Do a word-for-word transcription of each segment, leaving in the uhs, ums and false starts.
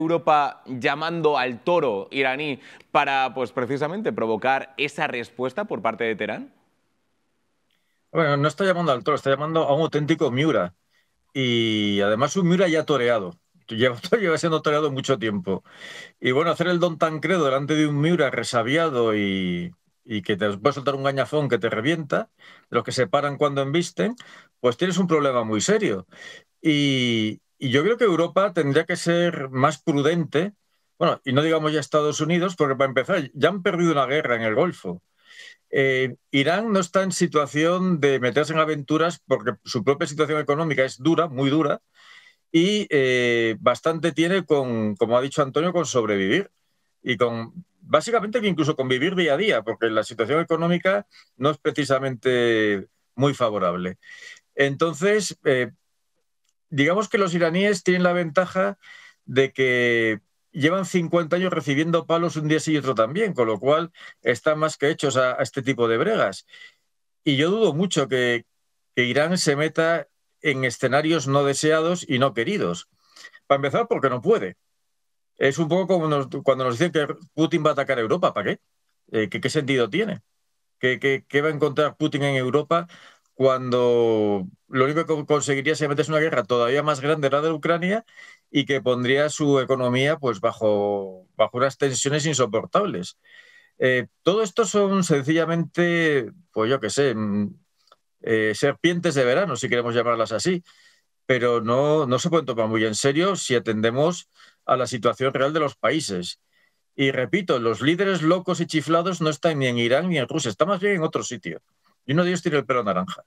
Europa llamando al toro iraní para, pues precisamente, provocar esa respuesta por parte de Teherán? Bueno, no está llamando al toro, está llamando a un auténtico Miura. Y además un Miura ya toreado. Lleva, lleva siendo toreado mucho tiempo. Y bueno, hacer el Don Tancredo delante de un Miura resabiado y, y que te puede soltar un gañafón que te revienta, de los que se paran cuando embisten, pues tienes un problema muy serio. Y, y yo creo que Europa tendría que ser más prudente. Bueno, y no digamos ya Estados Unidos, porque para empezar, ya han perdido una guerra en el Golfo. Eh, Irán no está en situación de meterse en aventuras porque su propia situación económica es dura, muy dura, y eh, bastante tiene con, como ha dicho Antonio, con sobrevivir y con, básicamente, incluso con vivir día a día, porque la situación económica no es precisamente muy favorable. Entonces, eh, digamos que los iraníes tienen la ventaja de que llevan cincuenta años recibiendo palos un día sí y otro también, con lo cual están más que hechos a, a este tipo de bregas. Y yo dudo mucho que, que Irán se meta en escenarios no deseados y no queridos. Para empezar, porque no puede. Es un poco como nos, cuando nos dicen que Putin va a atacar a Europa. ¿Para qué? Eh, ¿qué, qué sentido tiene? ¿Qué, qué, qué va a encontrar Putin en Europa cuando lo único que conseguiría sería meterse en una guerra todavía más grande, la de Ucrania, y que pondría su economía pues, bajo, bajo unas tensiones insoportables? Eh, todo esto son sencillamente, pues yo qué sé, mm, eh, serpientes de verano, si queremos llamarlas así, pero no, no se pueden tomar muy en serio si atendemos a la situación real de los países. Y repito, los líderes locos y chiflados no están ni en Irán ni en Rusia, están más bien en otro sitio. Y uno de ellos tiene el pelo naranja.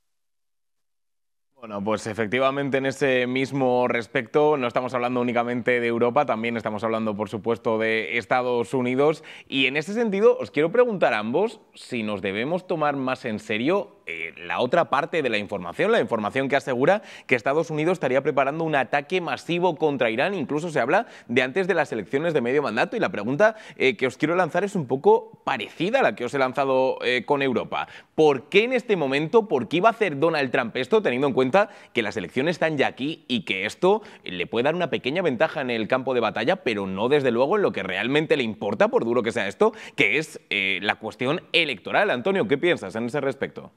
Bueno, pues efectivamente en ese mismo respecto no estamos hablando únicamente de Europa, también estamos hablando, por supuesto, de Estados Unidos. Y en ese sentido os quiero preguntar a ambos si nos debemos tomar más en serio eh, la otra parte de la información, la información que asegura que Estados Unidos estaría preparando un ataque masivo contra Irán. Incluso se habla de antes de las elecciones de medio mandato. Y la pregunta eh, que os quiero lanzar es un poco parecida a la que os he lanzado eh, con Europa. ¿Por qué en este momento, por qué iba a hacer Donald Trump esto, teniendo en cuenta que las elecciones están ya aquí y que esto le puede dar una pequeña ventaja en el campo de batalla, pero no desde luego en lo que realmente le importa, por duro que sea esto, que es eh, la cuestión electoral? Antonio, ¿qué piensas en ese respecto?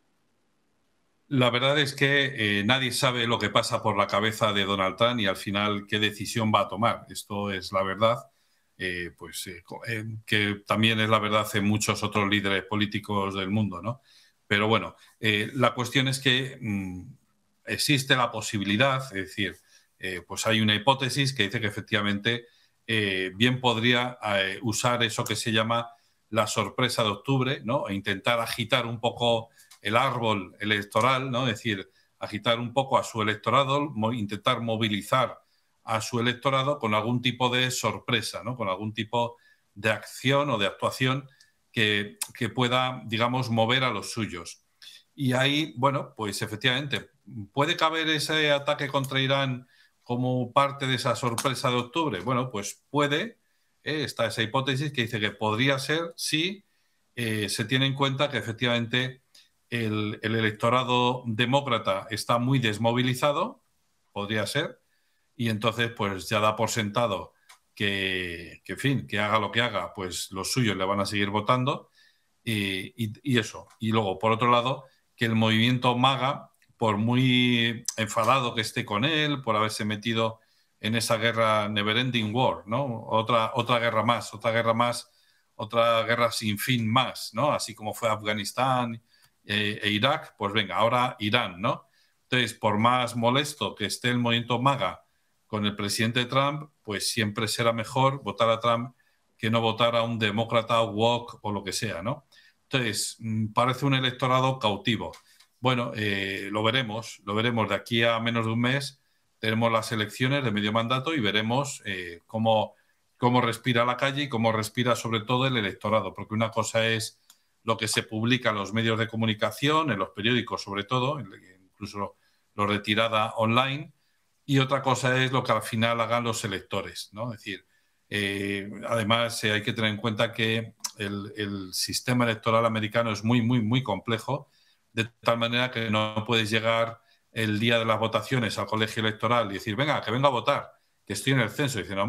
La verdad es que eh, nadie sabe lo que pasa por la cabeza de Donald Trump y al final qué decisión va a tomar. Esto es la verdad, eh, pues eh, eh, que también es la verdad en muchos otros líderes políticos del mundo, ¿no? Pero bueno, eh, la cuestión es que mmm, existe la posibilidad, es decir, eh, pues hay una hipótesis que dice que efectivamente eh, bien podría eh, usar eso que se llama la sorpresa de octubre, ¿no? E intentar agitar un poco el árbol electoral, ¿no? Es decir, agitar un poco a su electorado, mo intentar movilizar a su electorado con algún tipo de sorpresa, ¿no? Con algún tipo de acción o de actuación que, que pueda, digamos, mover a los suyos. Y ahí, bueno, pues efectivamente, ¿puede caber ese ataque contra Irán como parte de esa sorpresa de octubre? Bueno, pues puede, eh, está esa hipótesis que dice que podría ser si eh, se tiene en cuenta que efectivamente el, el electorado demócrata está muy desmovilizado, podría ser, y entonces pues ya da por sentado que, que, en fin, que haga lo que haga, pues los suyos le van a seguir votando y, y, y eso. Y luego, por otro lado, que el movimiento MAGA, por muy enfadado que esté con él, por haberse metido en esa guerra Neverending War, ¿no? Otra, otra guerra más, otra guerra más, otra guerra sin fin más, ¿no? Así como fue Afganistán eh, e Irak, pues venga, ahora Irán, ¿no? Entonces, por más molesto que esté el movimiento MAGA con el presidente Trump, pues siempre será mejor votar a Trump que no votar a un demócrata woke o lo que sea, ¿no? Entonces, parece un electorado cautivo. Bueno, eh, lo veremos, lo veremos de aquí a menos de un mes. Tenemos las elecciones de medio mandato y veremos eh, cómo, cómo respira la calle y cómo respira sobre todo el electorado, porque una cosa es lo que se publica en los medios de comunicación, en los periódicos sobre todo, incluso lo de tirada online, y otra cosa es lo que al final hagan los electores, ¿no? Es decir, eh, además eh, hay que tener en cuenta que el, el sistema electoral americano es muy, muy, muy complejo, de tal manera que no puedes llegar el día de las votaciones al colegio electoral y decir, venga, que venga a votar, que estoy en el censo. Y dicen,